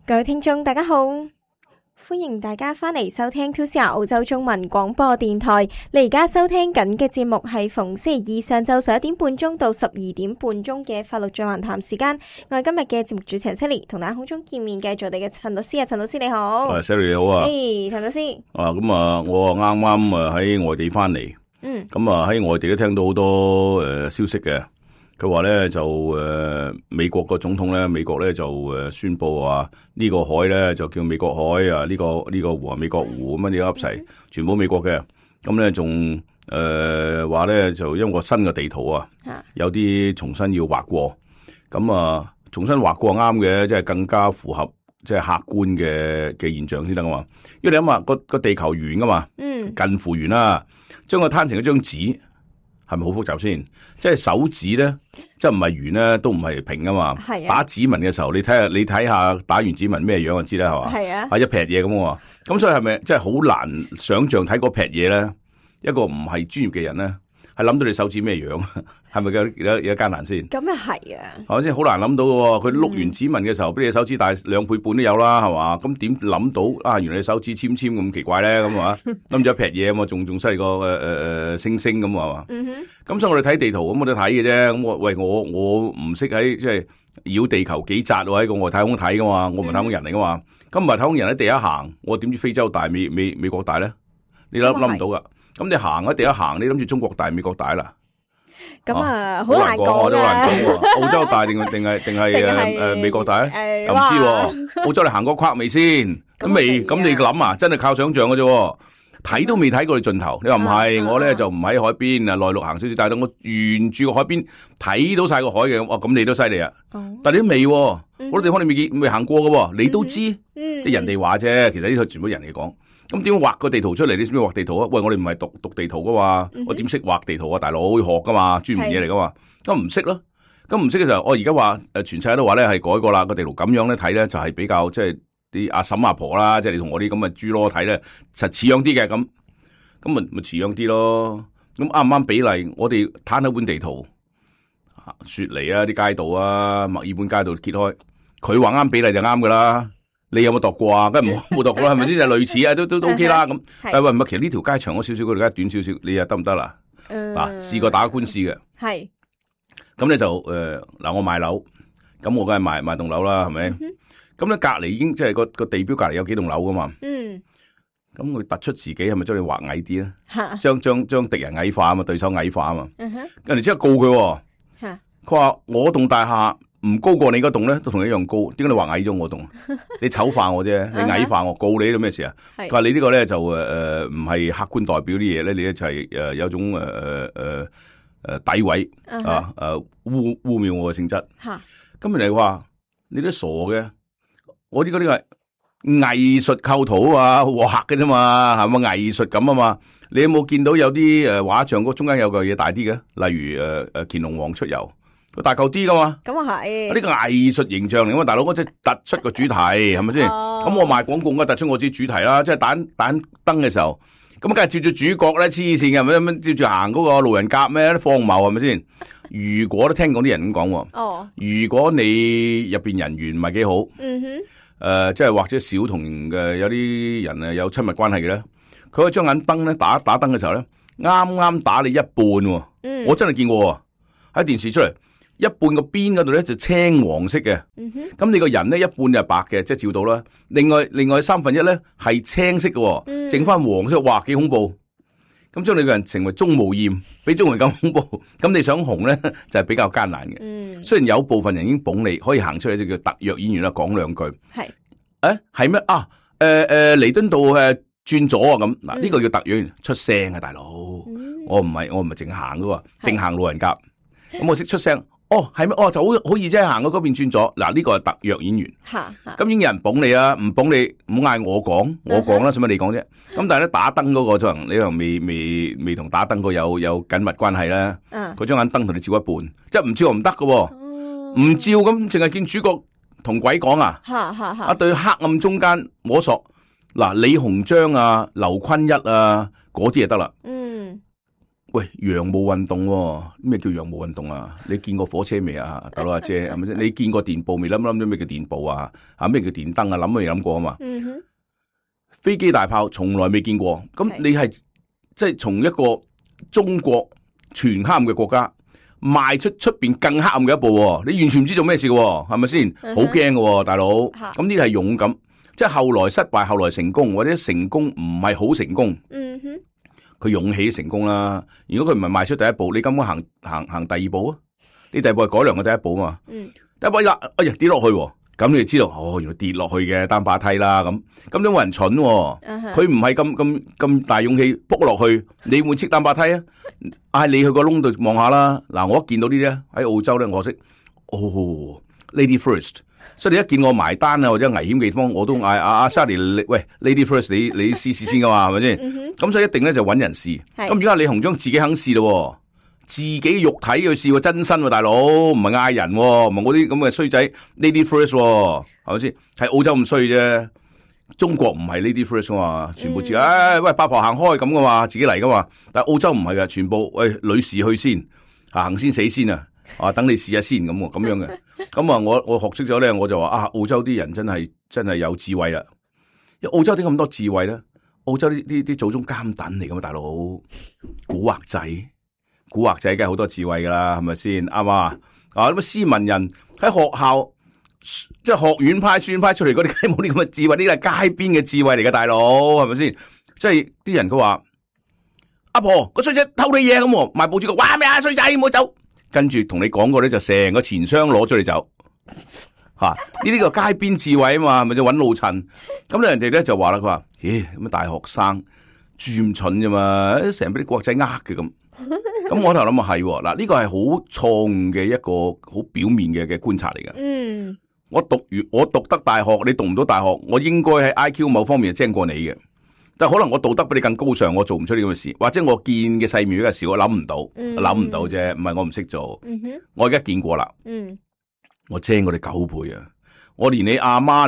各位聽眾大家好，歡迎大家翻嚟收聽 2CR 澳洲中文廣播電台。你而家收聽緊嘅節目係逢星期二上晝11點半鐘到12點半鐘嘅法律在閒談時間。我係今日嘅節目主持人 Sally， 同大家空中見面嘅做我哋嘅陳律師啊，陳律師你好。 Sally 你好啊。 陳律師。 咁我啱啱喺外地翻嚟。咁喺外地都聽到好多消息嘅。佢話咧就美國個總統咧，美國咧就宣布話呢個海咧就叫美國海啊，呢個湖係美國湖咁樣你噏齊，全部美國嘅。咁咧仲話咧就因為個新嘅地圖啊，有啲重新要劃過。咁重新劃過啱嘅，即係更加符合即係客觀嘅現象先得噶嘛。因為你諗下個地球圓噶嘛，近乎圓啦，將佢攤成一張紙。係咪好複雜先？即係手指咧，即係唔係圓咧，都唔係平噶嘛。係啊。打指紋嘅時候，你睇下打完指紋咩樣就知啦，係嘛？係啊。一撇嘢咁喎。咁所以係咪即係好難想像睇嗰撇嘢咧？一個唔係專業嘅人咧，係諗到你手指咩樣？係咪有艱難先？咁又係啊。係咪先？好難諗到嘅喎。佢碌完指紋嘅時候，比你手指大2倍半都有啦，係嘛？咁點諗到啊？原來你手指纖咁奇怪咧，咁啊？諗咗一撇嘢啊嘛，仲犀利過星星咁係嘛？咁所以我哋睇地圖咁我都睇嘅啫。咁我唔識喺即係繞地球幾窄喎，喺個外太空睇噶嘛？我唔係太空人嚟噶嘛？咁唔係太空人喺地下行，我點知非洲大美國大咧？你諗唔到噶。咁你行喺地下行，你諗住中國大美國大啦？咁好難講喎。澳洲大定係美國大咧？又唔知喎。澳洲你行過框未先？咁未？咁你諗啊？真係靠想象嘅啫。睇都未睇過你盡頭。你話唔係？我咧就唔喺海邊啊，內陸行少少，但係我沿住個海邊睇到晒個海嘅。咁你都犀利啊！但係你都未喎，好多地方你未行過嘅，你都知。即係人哋話啫，其實呢個全部人嚟講。咁點畫個地圖出嚟？你知唔知畫地圖啊？喂，我哋唔係讀地圖噶嘛，我點識畫地圖啊？大佬要學噶嘛，專門嘢嚟噶嘛。咁唔識咯，咁唔識嘅時候，我而家話全世界都話咧係改過啦，個地圖咁樣咧睇咧就係比較即係啲阿嬸阿婆啦，即係你同我啲咁嘅豬囉睇咧，實似樣啲嘅咁咪似樣啲咯。咁啱唔啱比例？我哋攤開本地圖，雪梨啊啲街道啊，墨爾本街道揭開，佢話啱比例就啱噶啦。你有冇度過啊？梗係冇度過啦，係咪先？就類似啊，都 OK 啦咁。但係喂，唔係，其實呢條街長咗少少，嗰條街短少少，你又得唔得啦？試過打官司嘅。係。咁咧就嗱，我買樓，咁我梗係買棟樓啦，係咪？咁咧隔離已經即係個地標隔離有幾棟樓噶嘛。咁佢突出自己係咪將你畫矮啲咧？將敵人矮化啊嘛，對手矮化啊嘛。人哋即刻告佢。佢話我棟大廈唔高過你嗰棟咧，都同你一樣高。點解你話矮咗我棟？你醜化我啫，你矮化我，告你做咩事啊？佢話你呢個咧就唔係客觀代表啲嘢咧，你咧就係有種詆毀污蔑我嘅性質。咁人哋話你都傻嘅，我呢個係藝術構圖啊，畫嘅啫嘛，係咪藝術咁啊嘛？你有冇見到有啲畫像嗰中間有個嘢大啲嘅？例如乾隆王出遊。大嚿啲噶嘛？咁啊係呢個藝術形象嚟噶嘛，大佬，我即係突出個主題係咪先？咁我賣廣告我突出我自己主題啦，即係打燈嘅時候，咁梗係照住主角咧，黐線嘅，咪照住行嗰個路人甲咩？荒謬係咪先？如果都聽講啲人咁講，如果你入邊人緣唔係幾好，即係或者少同嘅有啲人有親密關係嘅咧，佢可以將盞燈咧打燈嘅時候咧，啱啱打你一半，我真係見過喺電視出嚟。一半個邊嗰度咧就青黃色嘅，咁你個人咧一半就係白嘅，即係照到啦。另外1/3咧係青色嘅，剩翻黃色，哇，幾恐怖！咁將你個人成為鍾無艷，比鍾無艷咁恐怖。咁你想紅咧就係比較艱難嘅。雖然有部分人已經捧你，可以行出嚟就叫特約演員啦，講兩句。係係咩啊？彌敦道轉左啊咁嗱，呢個叫特約演員出聲啊，大佬。我唔係淨行噶，淨行路人甲。咁我識出聲。係咩？就好易啫，行到嗰邊轉咗。嗱，呢個係特約演員。咁已經有人捧你啦，唔捧你唔好嗌我講啦，使乜你講啫？咁但係咧打燈嗰個就你可能未同打燈個有緊密關係啦。佢將眼燈同你照一半，即係唔照唔得噶，唔照咁淨係見主角同鬼講啊。啊，對黑暗中間摸索。嗱，李鴻章啊、劉坤一啊嗰啲就得啦。 喂，洋務運動喎，咩叫洋務運動啊？你見過火車未啊？大佬阿姐係咪先？你見過電報未？諗咗咩叫電報啊？咩叫電燈啊？諗都未諗過啊嘛。飛機大炮從來未見過，咁你係即係從一個中國全黑暗嘅國家邁出出邊更黑暗嘅一步，你完全唔知做咩事嘅，係咪先？好驚嘅，大佬。咁呢啲係勇敢，即係後來失敗，後來成功，或者成功唔係好成功。佢勇氣成功啦。如果佢唔係邁出第一步，你根本行第二步啊？你第二步係改良嘅第一步啊嘛。第一步哎呀跌落去，咁你就知道原來跌落去嘅單把梯啦。咁都冇人蠢，佢唔係咁大勇氣撲落去，你會識單把梯啊？嗌你去個窿度望下啦。嗱，我一見到呢啲喺澳洲咧，我識Lady First， 所以你一見我埋單啊或者危險嘅地方，我都嗌阿 Sally， 喂 Lady First， 你試先噶嘛，係咪先？咁所以一定咧就揾人試。咁而家李鴻章自己肯試咯，自己肉體去試喎，真身喎，大佬唔係嗌人，唔係我啲咁嘅衰仔 Lady First， 係咪先？係澳洲咁衰啫，中國唔係 Lady First 嘛，全部自己喂八婆行開咁噶嘛，自己嚟噶嘛。但係澳洲唔係噶，全部喂女士去先，行先死先啊！等你試下先咁樣嘅。咁啊，我學識咗咧，我就話澳洲啲人真係有智慧啦。因為澳洲點咁多智慧咧？澳洲啲祖宗監躉嚟噶嘛，大佬古惑仔梗係好多智慧噶啦，係咪先？啱嘛？咁斯文人喺學校即係學院派、算派出嚟嗰啲，梗係冇啲咁嘅智慧，呢個係街邊嘅智慧嚟嘅，大佬係咪先？即係啲人佢話阿婆個衰仔偷你嘢咁，賣報紙個哇咩啊衰仔唔好走，跟住同你講過咧就成個錢箱攞咗你走吓，呢啲個街邊智慧啊嘛，係咪就揾老襯？咁咧人哋咧就話啦，佢話咦咁大學生咁蠢啫嘛，成日俾啲國仔呃嘅咁。咁我頭諗啊係嗱，呢個係好錯誤嘅一個好表面嘅觀察嚟嘅。我讀得大學，你讀唔到大學，我應該喺 IQ 某方面係精過你嘅，但係可能我道德比你更高尚，我做唔出呢咁嘅事，或者我見嘅世面比較少，我諗唔到，啫，唔係我唔識做，我而家見過啦，我精過你9倍啊，我連你阿媽。